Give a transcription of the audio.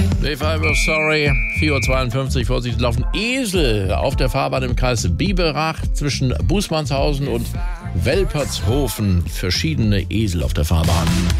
If I Were Sorry, 4:52 Uhr, Vorsicht, laufen Esel auf der Fahrbahn im Kreis Biberach zwischen Bußmannshausen und Welpertshofen. Verschiedene Esel auf der Fahrbahn.